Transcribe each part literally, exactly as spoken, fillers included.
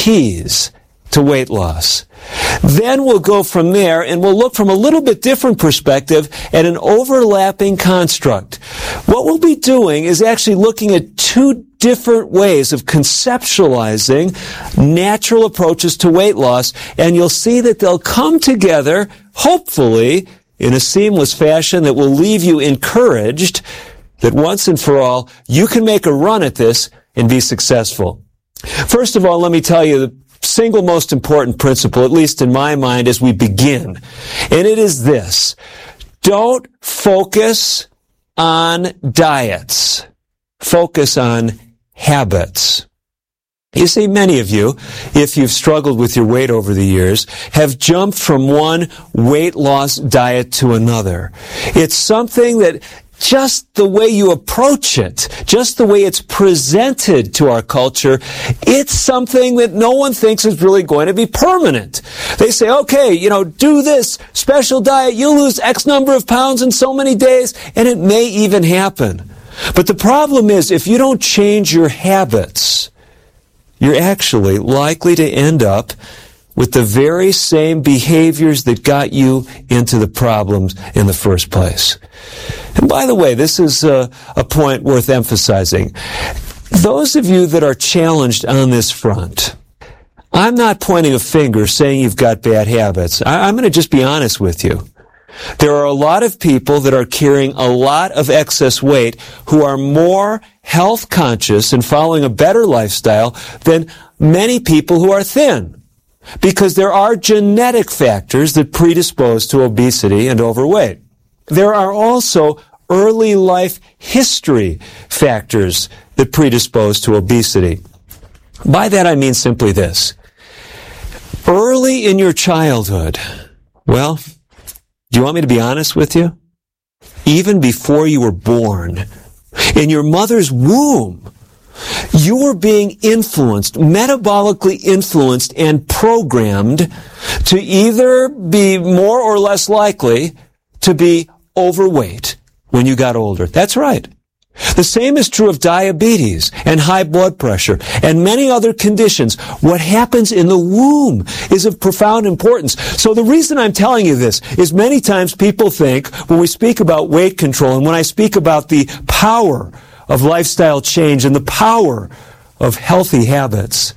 keys to weight loss. Then we'll go from there and we'll look from a little bit different perspective at an overlapping construct. What we'll be doing is actually looking at two different ways of conceptualizing natural approaches to weight loss, and you'll see that they'll come together, hopefully, in a seamless fashion that will leave you encouraged that once and for all, you can make a run at this and be successful. First of all, let me tell you the single most important principle, at least in my mind, as we begin. And it is this: don't focus on diets. Focus on habits. You see, many of you, if you've struggled with your weight over the years, have jumped from one weight loss diet to another. It's something that just the way you approach it, just the way it's presented to our culture, it's something that no one thinks is really going to be permanent. They say, okay, you know, do this special diet, you'll lose X number of pounds in so many days, and it may even happen. But the problem is, if you don't change your habits, you're actually likely to end up with the very same behaviors that got you into the problems in the first place. And by the way, this is a, a point worth emphasizing. Those of you that are challenged on this front, I'm not pointing a finger saying you've got bad habits. I, I'm going to just be honest with you. There are a lot of people that are carrying a lot of excess weight who are more health conscious and following a better lifestyle than many people who are thin, because there are genetic factors that predispose to obesity and overweight. There are also early life history factors that predispose to obesity. By that I mean simply this: early in your childhood, well, do you want me to be honest with you? Even before you were born, in your mother's womb, you were being influenced, metabolically influenced and programmed to either be more or less likely to be overweight when you got older. That's right. The same is true of diabetes and high blood pressure and many other conditions. What happens in the womb is of profound importance. So the reason I'm telling you this is many times people think when we speak about weight control and when I speak about the power of lifestyle change and the power of healthy habits,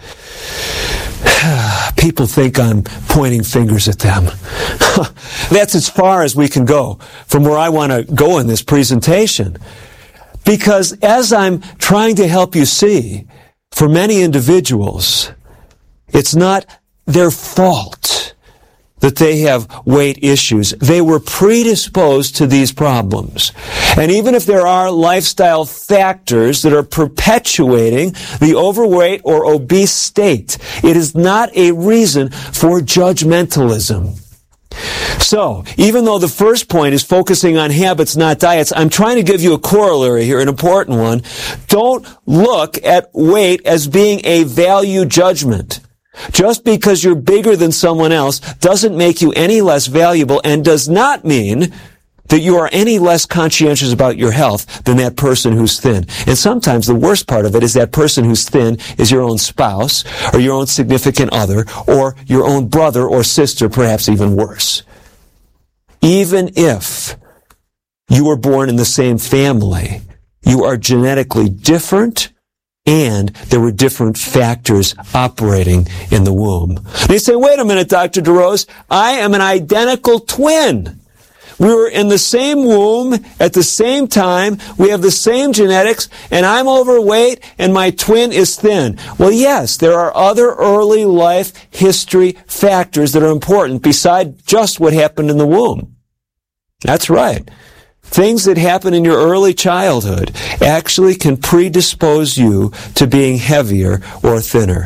people think I'm pointing fingers at them. That's as far as we can go from where I want to go in this presentation. Because as I'm trying to help you see, for many individuals, it's not their fault that they have weight issues. They were predisposed to these problems. And even if there are lifestyle factors that are perpetuating the overweight or obese state, it is not a reason for judgmentalism. So, even though the first point is focusing on habits, not diets, I'm trying to give you a corollary here, an important one. Don't look at weight as being a value judgment. Just because you're bigger than someone else doesn't make you any less valuable and does not mean that you are any less conscientious about your health than that person who's thin. And sometimes the worst part of it is that person who's thin is your own spouse or your own significant other or your own brother or sister, perhaps even worse. Even if you were born in the same family, you are genetically different and there were different factors operating in the womb. They say, wait a minute, Doctor DeRose, I am an identical twin. We were in the same womb at the same time. We have the same genetics, and I'm overweight, and my twin is thin. Well, yes, there are other early life history factors that are important besides just what happened in the womb. That's right. Things that happen in your early childhood actually can predispose you to being heavier or thinner.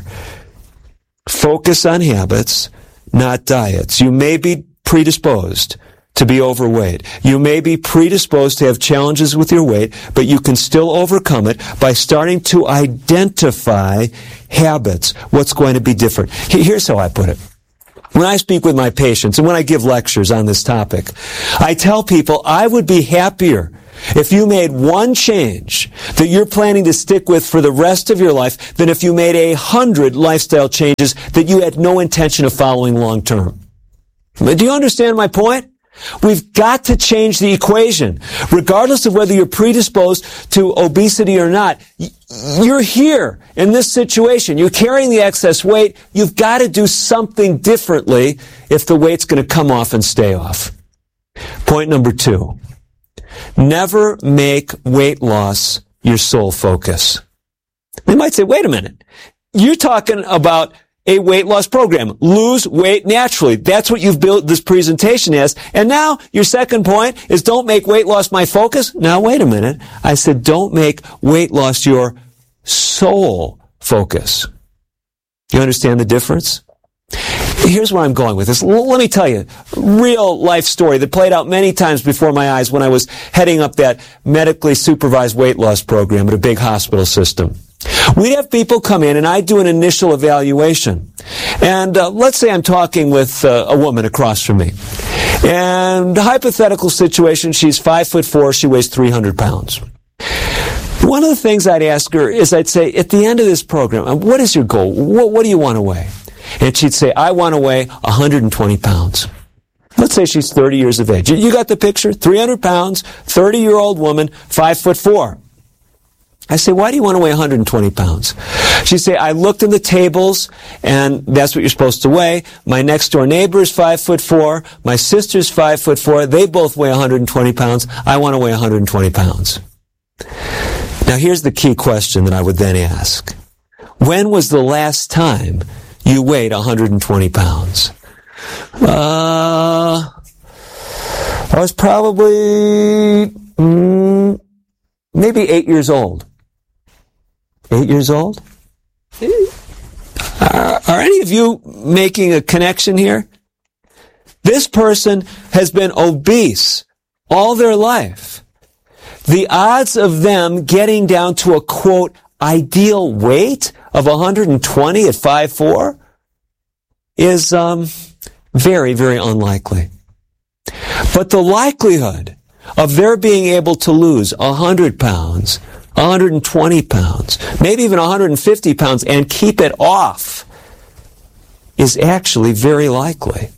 Focus on habits, not diets. You may be predisposed to be overweight. You may be predisposed to have challenges with your weight, but you can still overcome it by starting to identify habits, what's going to be different. Here's how I put it. When I speak with my patients and when I give lectures on this topic, I tell people I would be happier if you made one change that you're planning to stick with for the rest of your life than if you made a hundred lifestyle changes that you had no intention of following long term. Do you understand my point? We've got to change the equation. Regardless of whether you're predisposed to obesity or not, you're here in this situation. You're carrying the excess weight. You've got to do something differently if the weight's going to come off and stay off. Point number two. Never make weight loss your sole focus. They might say, wait a minute. You're talking about a weight loss program. Lose weight naturally. That's what you've built this presentation as. And now your second point is don't make weight loss my focus. Now wait a minute. I said don't make weight loss your sole focus. You understand the difference? Here's where I'm going with this. L- let me tell you, real life story that played out many times before my eyes when I was heading up that medically supervised weight loss program at a big hospital system. We'd have people come in and I'd do an initial evaluation. And uh, let's say I'm talking with uh, a woman across from me. And the hypothetical situation, she's five foot four, she weighs three hundred pounds. One of the things I'd ask her is I'd say, at the end of this program, what is your goal? What, what do you want to weigh? And she'd say, I want to weigh one hundred twenty pounds. Let's say she's thirty years of age. You got the picture? three hundred pounds, thirty-year-old woman, five foot four. I say, why do you want to weigh one hundred twenty pounds? She'd say, I looked in the tables, and that's what you're supposed to weigh. My next door neighbor is five foot four. My sister's five foot four. They both weigh one hundred twenty pounds. I want to weigh one hundred twenty pounds. Now here's the key question that I would then ask. When was the last time you weighed one hundred twenty pounds? Uh, I was probably, mm, maybe eight years old. Eight years old? Are, are any of you making a connection here? This person has been obese all their life. The odds of them getting down to a, quote, ideal weight of one hundred twenty at five foot four is um, very, very unlikely. But the likelihood of their being able to lose one hundred pounds, one hundred twenty pounds, maybe even one hundred fifty pounds and keep it off is actually very likely.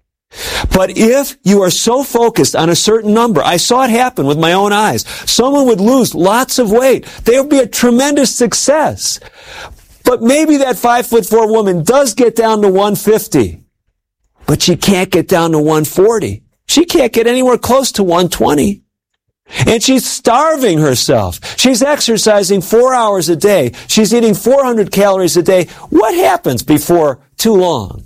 But if you are so focused on a certain number, I saw it happen with my own eyes. Someone would lose lots of weight. They would be a tremendous success. But maybe that five foot four woman does get down to one fifty, but she can't get down to one forty. She can't get anywhere close to one twenty. And she's starving herself. She's exercising four hours a day. She's eating four hundred calories a day. What happens before too long?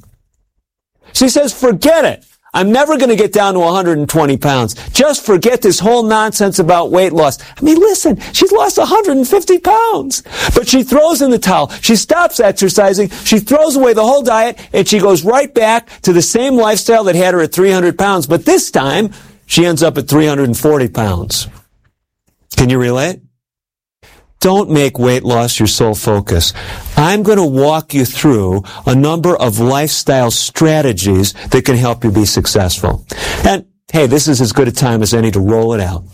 She says, forget it. I'm never going to get down to one hundred twenty pounds. Just forget this whole nonsense about weight loss. I mean, listen, she's lost one hundred fifty pounds. But she throws in the towel. She stops exercising. She throws away the whole diet, and she goes right back to the same lifestyle that had her at three hundred pounds. But this time, she ends up at three hundred forty pounds. Can you relate? Don't make weight loss your sole focus. I'm going to walk you through a number of lifestyle strategies that can help you be successful. And hey, this is as good a time as any to roll it out.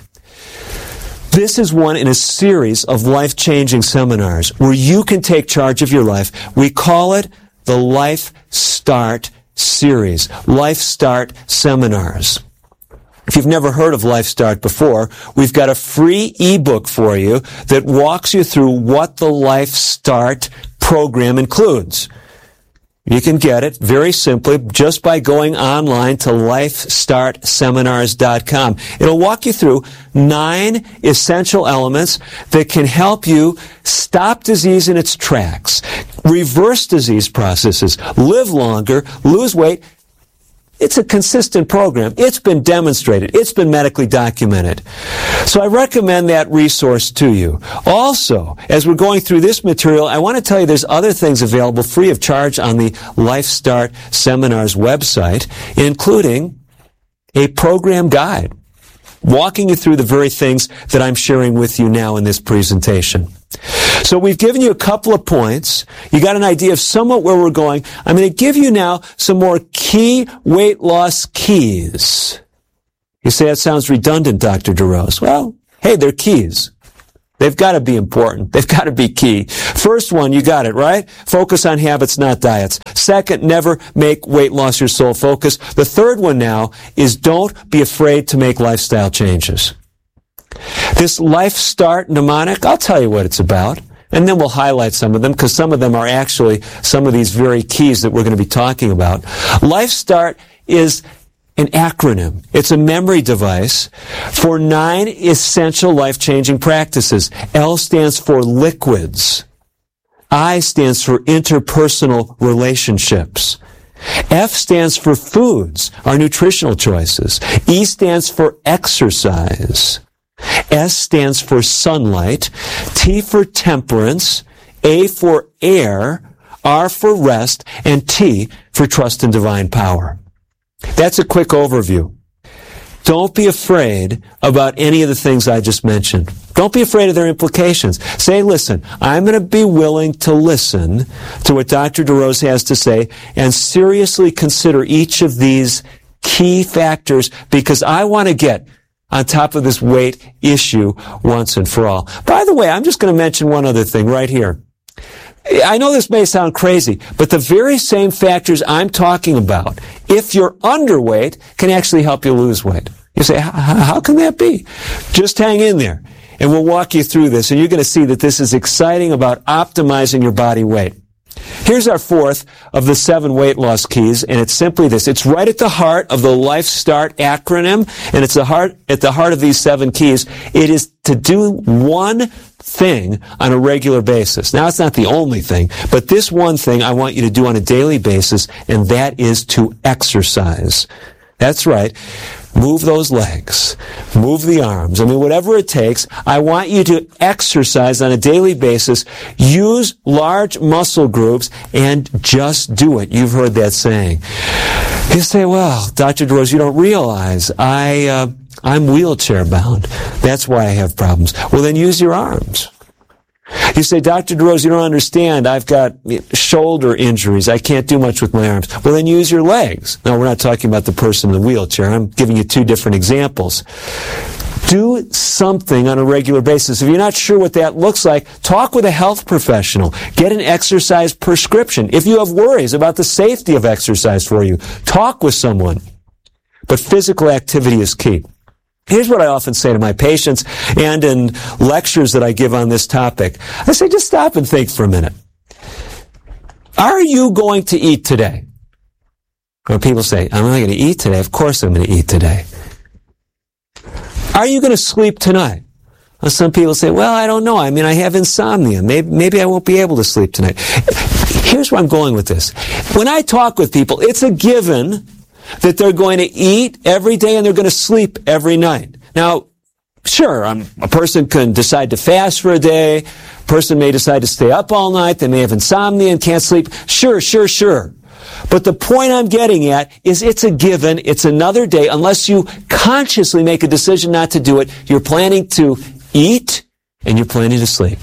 This is one in a series of life-changing seminars where you can take charge of your life. We call it the Life Start Series, Life Start Seminars. If you've never heard of Life Start before, we've got a free ebook for you that walks you through what the Life Start program includes. You can get it very simply just by going online to life start seminars dot com. It'll walk you through nine essential elements that can help you stop disease in its tracks, reverse disease processes, live longer, lose weight. It's a consistent program. It's been demonstrated. It's been medically documented. So I recommend that resource to you. Also, as we're going through this material, I want to tell you there's other things available free of charge on the Life Start Seminars website, including a program guide walking you through the very things that I'm sharing with you now in this presentation. So we've given you a couple of points. You got an idea of somewhat where we're going. I'm going to give you now some more key weight loss keys. You say that sounds redundant, Doctor DeRose. Well, hey, they're keys. They've got to be important. They've got to be key. First one, you got it, right? Focus on habits, not diets. Second, never make weight loss your sole focus. The third one now is don't be afraid to make lifestyle changes. This Life Start mnemonic, I'll tell you what it's about. And then we'll highlight some of them because some of them are actually some of these very keys that we're going to be talking about. Life Start is an acronym. It's a memory device for nine essential life-changing practices. L stands for liquids. I stands for interpersonal relationships. F stands for foods, our nutritional choices. E stands for exercise. S stands for sunlight. T for temperance. A for air. R for rest. And T for trust in divine power. That's a quick overview. Don't be afraid about any of the things I just mentioned. Don't be afraid of their implications. Say, listen, I'm going to be willing to listen to what Doctor DeRose has to say and seriously consider each of these key factors because I want to get on top of this weight issue once and for all. By the way, I'm just going to mention one other thing right here. I know this may sound crazy, but the very same factors I'm talking about, if you're underweight, can actually help you lose weight. You say, how can that be? Just hang in there, and we'll walk you through this, and you're going to see that this is exciting about optimizing your body weight. Here's our fourth of the seven weight loss keys, and it's simply this. It's right at the heart of the Life Start acronym, and it's the heart, at the heart of these seven keys. It is to do one thing on a regular basis. Now, it's not the only thing, but this one thing I want you to do on a daily basis, and that is to exercise. That's right. Move those legs. Move the arms. I mean, whatever it takes, I want you to exercise on a daily basis. Use large muscle groups and just do it. You've heard that saying. You say, well, Doctor DeRose, you don't realize I, uh, I'm wheelchair bound. That's why I have problems. Well, then use your arms. You say, Doctor DeRose, you don't understand. I've got shoulder injuries. I can't do much with my arms. Well, then use your legs. Now, we're not talking about the person in the wheelchair. I'm giving you two different examples. Do something on a regular basis. If you're not sure what that looks like, talk with a health professional. Get an exercise prescription. If you have worries about the safety of exercise for you, talk with someone. But physical activity is key. Here's what I often say to my patients and in lectures that I give on this topic. I say, just stop and think for a minute. Are you going to eat today? Well, people say, I'm not going to eat today. Of course I'm going to eat today. Are you going to sleep tonight? Well, some people say, well, I don't know. I mean, I have insomnia. Maybe, maybe I won't be able to sleep tonight. Here's where I'm going with this. When I talk with people, it's a given that they're going to eat every day and they're going to sleep every night. Now, sure, um, a person can decide to fast for a day. A person may decide to stay up all night. They may have insomnia and can't sleep. Sure, sure, sure. But the point I'm getting at is it's a given. It's another day. Unless you consciously make a decision not to do it, you're planning to eat and you're planning to sleep.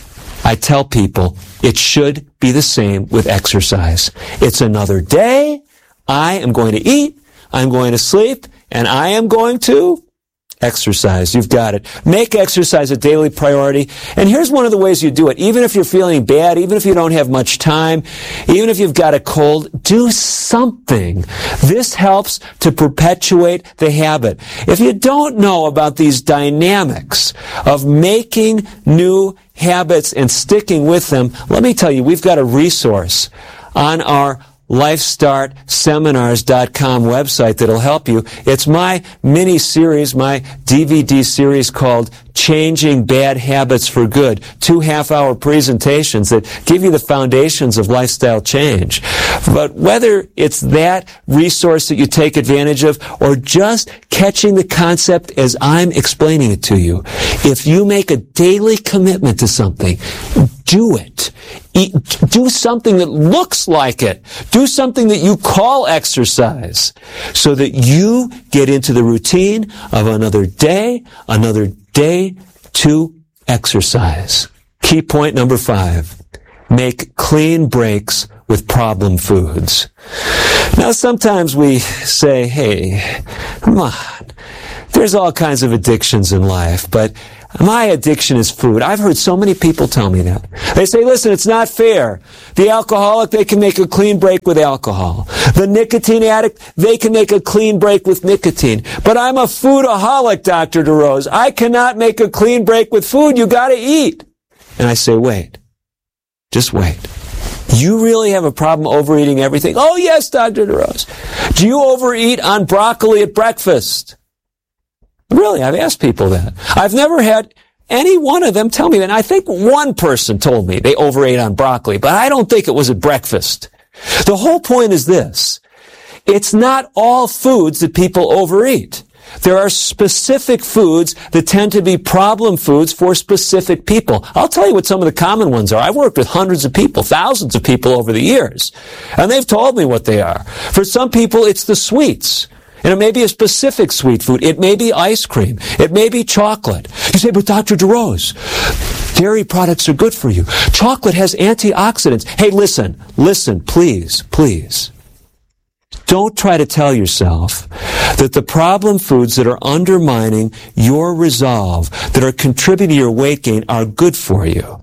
I tell people it should be the same with exercise. It's another day. I am going to eat, I'm going to sleep, and I am going to exercise. You've got it. Make exercise a daily priority. And here's one of the ways you do it. Even if you're feeling bad, even if you don't have much time, even if you've got a cold, do something. This helps to perpetuate the habit. If you don't know about these dynamics of making new habits and sticking with them, let me tell you, we've got a resource on our life start seminars dot com website that'll help you. It's my mini series, my D V D series called Changing Bad Habits for Good. Two half-hour presentations that give you the foundations of lifestyle change. But whether it's that resource that you take advantage of or just catching the concept as I'm explaining it to you, if you make a daily commitment to something, do it. Eat, do something that looks like it. Do something that you call exercise so that you get into the routine of another day, another day to exercise. Key point number five. Make clean breaks with problem foods. Now, sometimes we say, hey, come on. There's all kinds of addictions in life, but my addiction is food. I've heard so many people tell me that. They say, listen, it's not fair. The alcoholic, they can make a clean break with alcohol. The nicotine addict, they can make a clean break with nicotine. But I'm a foodaholic, Doctor DeRose. I cannot make a clean break with food. You gotta eat. And I say, wait. Just wait. You really have a problem overeating everything? Oh, yes, Doctor DeRose. Do you overeat on broccoli at breakfast? Really, I've asked people that. I've never had any one of them tell me that. And I think one person told me they overate on broccoli, but I don't think it was at breakfast. The whole point is this. It's not all foods that people overeat. There are specific foods that tend to be problem foods for specific people. I'll tell you what some of the common ones are. I've worked with hundreds of people, thousands of people over the years, and they've told me what they are. For some people, it's the sweets. And it may be a specific sweet food. It may be ice cream. It may be chocolate. You say, but Doctor DeRose, dairy products are good for you. Chocolate has antioxidants. Hey, listen, listen, please, please. Don't try to tell yourself that the problem foods that are undermining your resolve, that are contributing to your weight gain, are good for you.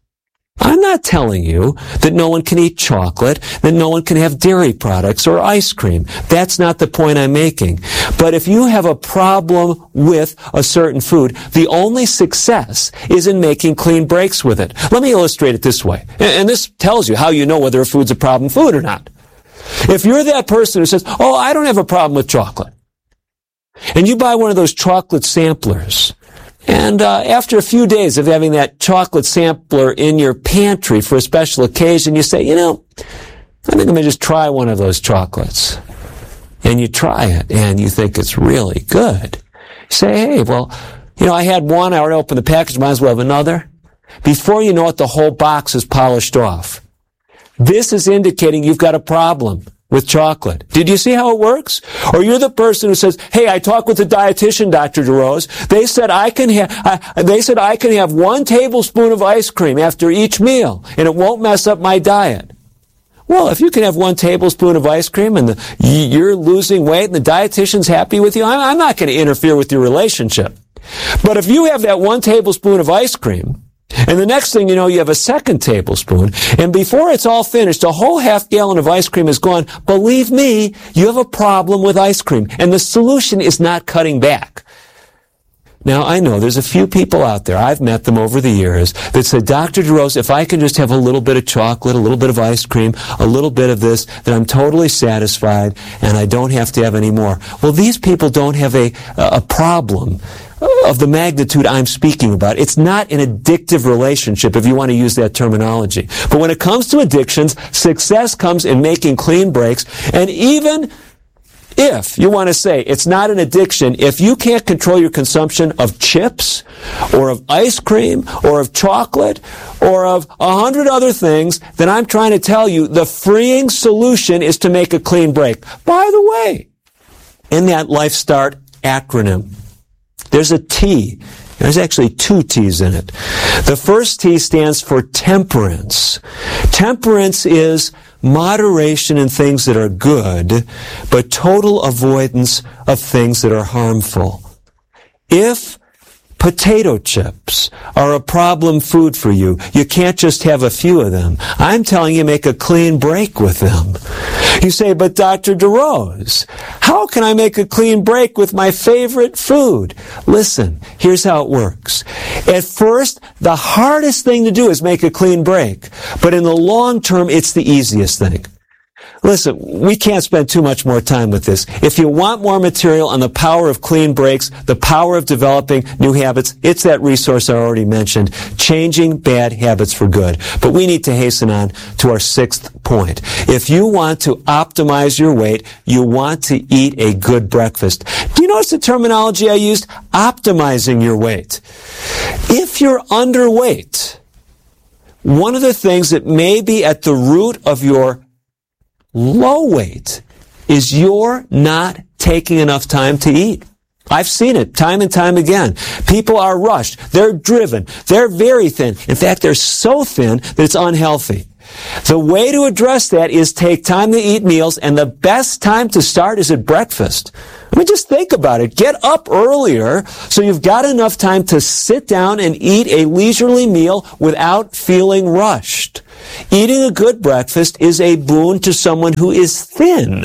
I'm not telling you that no one can eat chocolate, that no one can have dairy products or ice cream. That's not the point I'm making. But if you have a problem with a certain food, the only success is in making clean breaks with it. Let me illustrate it this way. And this tells you how you know whether a food's a problem food or not. If you're that person who says, oh, I don't have a problem with chocolate, and you buy one of those chocolate samplers, and uh, after a few days of having that chocolate sampler in your pantry for a special occasion, you say, you know, I think I'm going to just try one of those chocolates. And you try it, and you think it's really good. You say, hey, well, you know, I had one, I already opened the package, might as well have another. Before you know it, the whole box is polished off. This is indicating you've got a problem with chocolate. Did you see how it works? Or you're the person who says, hey, I talked with the dietitian, Doctor DeRose. They said I can have, I, they said I can have one tablespoon of ice cream after each meal, and it won't mess up my diet. Well, if you can have one tablespoon of ice cream and the, you're losing weight and the dietitian's happy with you, I'm, I'm not going to interfere with your relationship. But if you have that one tablespoon of ice cream, and the next thing you know, you have a second tablespoon, and before it's all finished, a whole half gallon of ice cream is gone. Believe me, you have a problem with ice cream, and the solution is not cutting back. Now, I know there's a few people out there, I've met them over the years, that said, Doctor DeRose, if I can just have a little bit of chocolate, a little bit of ice cream, a little bit of this, then I'm totally satisfied, and I don't have to have any more. Well, these people don't have a, a problem of the magnitude I'm speaking about. It's not an addictive relationship, if you want to use that terminology. But when it comes to addictions, success comes in making clean breaks. And even if you want to say it's not an addiction, if you can't control your consumption of chips or of ice cream or of chocolate or of a hundred other things, then I'm trying to tell you the freeing solution is to make a clean break. By the way, in that LifeStart acronym, there's a T. There's actually two T's in it. The first T stands for temperance. Temperance is moderation in things that are good, but total avoidance of things that are harmful. If potato chips are a problem food for you, you can't just have a few of them. I'm telling you, make a clean break with them. You say, but Doctor DeRose, how can I make a clean break with my favorite food? Listen, here's how it works. At first, the hardest thing to do is make a clean break, but in the long term, it's the easiest thing. Listen, we can't spend too much more time with this. If you want more material on the power of clean breaks, the power of developing new habits, it's that resource I already mentioned, Changing Bad Habits for Good. But we need to hasten on to our sixth point. If you want to optimize your weight, you want to eat a good breakfast. Do you notice the terminology I used? Optimizing your weight. If you're underweight, one of the things that may be at the root of your low weight is you're not taking enough time to eat. I've seen it time and time again. People are rushed. They're driven. They're very thin. In fact, they're so thin that it's unhealthy. The way to address that is take time to eat meals, and the best time to start is at breakfast. I mean, just think about it. Get up earlier so you've got enough time to sit down and eat a leisurely meal without feeling rushed. Eating a good breakfast is a boon to someone who is thin.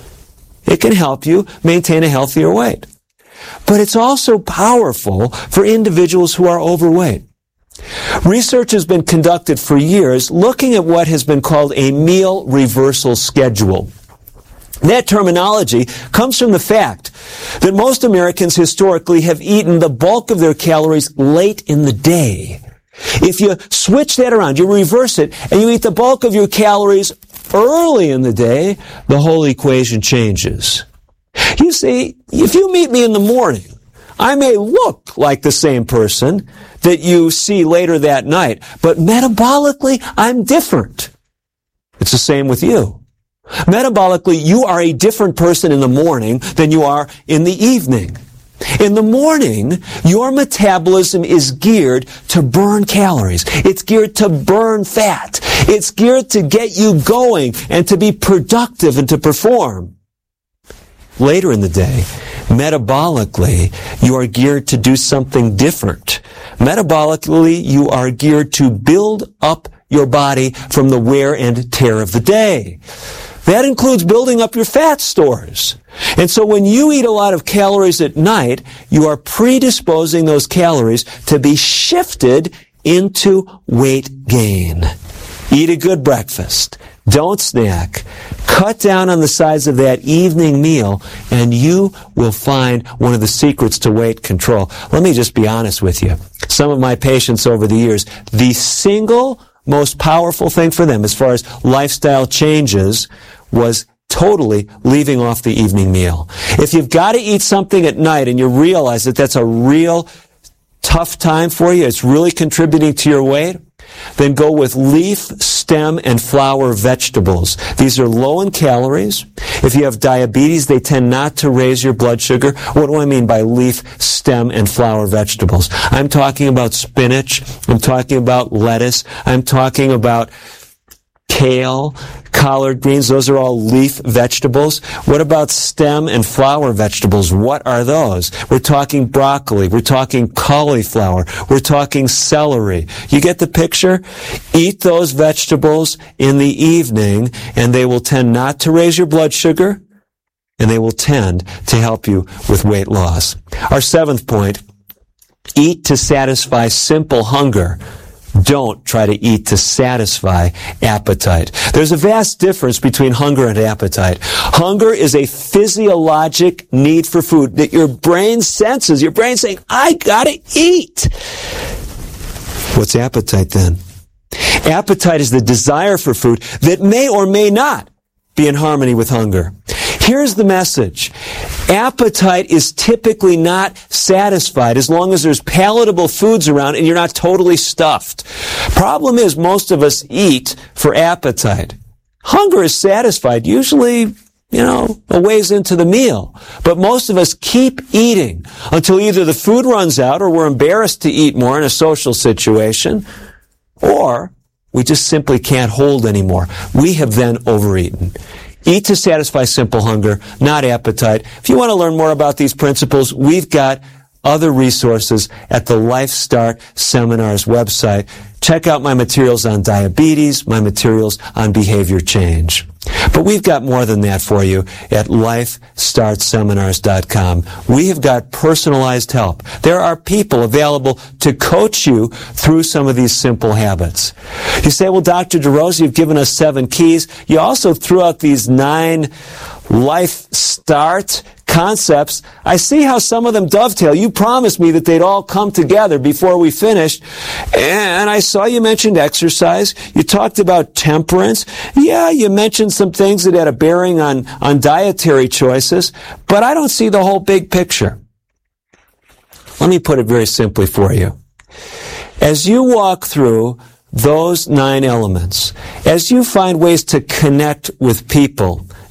It can help you maintain a healthier weight. But it's also powerful for individuals who are overweight. Research has been conducted for years looking at what has been called a meal reversal schedule. That terminology comes from the fact that most Americans historically have eaten the bulk of their calories late in the day. If you switch that around, you reverse it, and you eat the bulk of your calories early in the day, the whole equation changes. You see, if you meet me in the morning, I may look like the same person that you see later that night, but metabolically, I'm different. It's the same with you. Metabolically, you are a different person in the morning than you are in the evening. In the morning, your metabolism is geared to burn calories. It's geared to burn fat. It's geared to get you going and to be productive and to perform. Later in the day, metabolically, you are geared to do something different. Metabolically, you are geared to build up your body from the wear and tear of the day. That includes building up your fat stores. And so when you eat a lot of calories at night, you are predisposing those calories to be shifted into weight gain. Eat a good breakfast. Don't snack. Cut down on the size of that evening meal, and you will find one of the secrets to weight control. Let me just be honest with you. Some of my patients over the years, the single most powerful thing for them as far as lifestyle changes was totally leaving off the evening meal. If you've got to eat something at night and you realize that that's a real tough time for you, it's really contributing to your weight, then go with leaf, stem, and flower vegetables. These are low in calories. If you have diabetes, they tend not to raise your blood sugar. What do I mean by leaf, stem, and flower vegetables? I'm talking about spinach. I'm talking about lettuce. I'm talking about kale, collard greens. Those are all leaf vegetables. What about stem and flower vegetables? What are those? We're talking broccoli. We're talking cauliflower. We're talking celery. You get the picture? Eat those vegetables in the evening, and they will tend not to raise your blood sugar, and they will tend to help you with weight loss. Our seventh point, eat to satisfy simple hunger. Don't try to eat to satisfy appetite. There's a vast difference between hunger and appetite. Hunger is a physiologic need for food that your brain senses. Your brain's saying, I gotta eat. What's appetite then? Appetite is the desire for food that may or may not be in harmony with hunger. Here's the message. Appetite is typically not satisfied as long as there's palatable foods around and you're not totally stuffed. Problem is, most of us eat for appetite. Hunger is satisfied, usually, you know, a ways into the meal. But most of us keep eating until either the food runs out or we're embarrassed to eat more in a social situation, or we just simply can't hold anymore. We have then overeaten. Eat to satisfy simple hunger, not appetite. If you want to learn more about these principles, we've got other resources at the Life Start Seminars website. Check out my materials on diabetes, my materials on behavior change. But we've got more than that for you at life start seminars dot com. We have got personalized help. There are people available to coach you through some of these simple habits. You say, well, Doctor DeRose, you've given us seven keys. You also threw out these nine Life Start concepts. I see how some of them dovetail. You promised me that they'd all come together before we finished. And I saw you mentioned exercise. You talked about temperance. Yeah, you mentioned some things that had a bearing on, on dietary choices. But I don't see the whole big picture. Let me put it very simply for you. As you walk through those nine elements, as you find ways to connect with people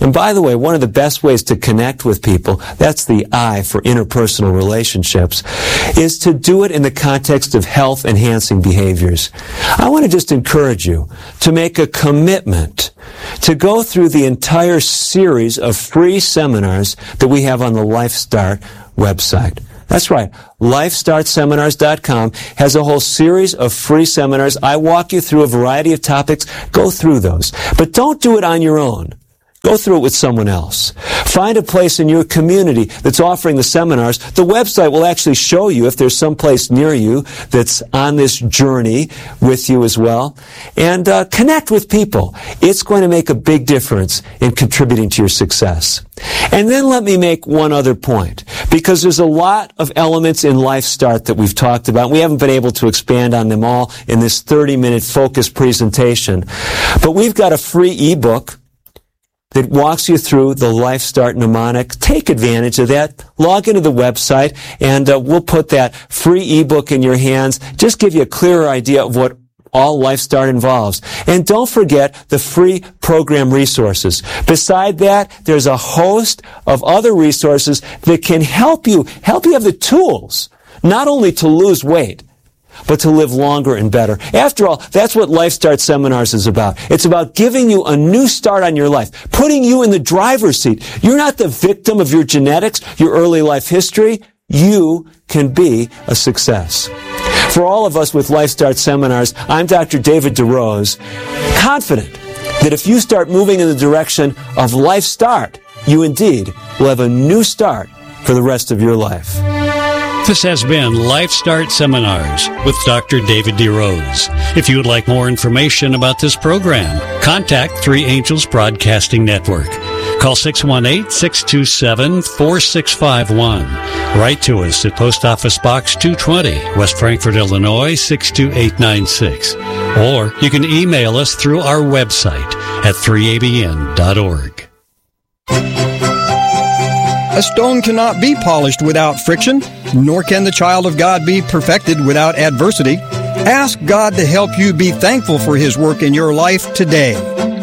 And by the way, one of the best ways to connect with people, that's the I for interpersonal relationships, is to do it in the context of health-enhancing behaviors. I want to just encourage you to make a commitment to go through the entire series of free seminars that we have on the LifeStart website. That's right. life start seminars dot com has a whole series of free seminars. I walk you through a variety of topics. Go through those. But don't do it on your own. Go through it with someone else. Find a place in your community that's offering the seminars. The website will actually show you if there's some place near you that's on this journey with you as well. And uh, connect with people. It's going to make a big difference in contributing to your success. And then let me make one other point, because there's a lot of elements in LifeStart that we've talked about. We haven't been able to expand on them all in this thirty-minute focused presentation. But we've got a free ebook that walks you through the LifeStart mnemonic. Take advantage of that. Log into the website, and uh, we'll put that free ebook in your hands. Just give you a clearer idea of what all LifeStart involves. And don't forget the free program resources. Beside that, there's a host of other resources that can help you, help you have the tools, not only to lose weight, but to live longer and better. After all, that's what LifeStart Seminars is about. It's about giving you a new start on your life, putting you in the driver's seat. You're not the victim of your genetics, your early life history. You can be a success. For all of us with LifeStart Seminars, I'm Doctor David DeRose, confident that if you start moving in the direction of LifeStart, you indeed will have a new start for the rest of your life. This has been LifeStart Seminars with Doctor David DeRose. If you would like more information about this program, contact Three Angels Broadcasting Network. Call six one eight, six two seven, four six five one. Write to us at Post Office Box two twenty, West Frankfort, Illinois, six two eight nine six. Or you can email us through our website at three A B N dot org. A stone cannot be polished without friction, nor can the child of God be perfected without adversity. Ask God to help you be thankful for His work in your life today.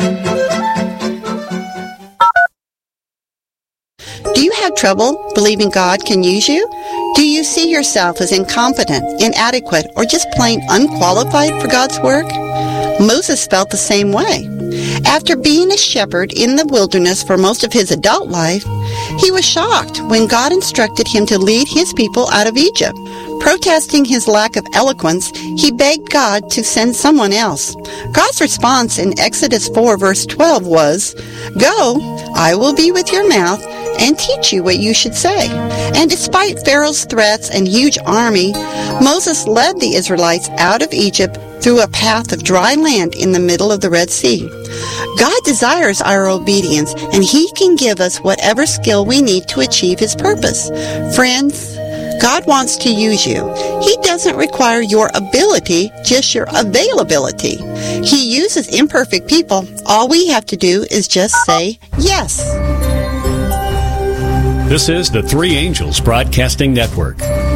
Do you have trouble believing God can use you? Do you see yourself as incompetent, inadequate, or just plain unqualified for God's work? Moses felt the same way. After being a shepherd in the wilderness for most of his adult life, he was shocked when God instructed him to lead his people out of Egypt. Protesting his lack of eloquence, he begged God to send someone else. God's response in Exodus four, verse twelve was, "Go, I will be with your mouth and teach you what you should say." And despite Pharaoh's threats and huge army, Moses led the Israelites out of Egypt through a path of dry land in the middle of the Red Sea. God desires our obedience, and He can give us whatever skill we need to achieve His purpose. Friends, God wants to use you. He doesn't require your ability, just your availability. He uses imperfect people. All we have to do is just say yes. This is the Three Angels Broadcasting Network.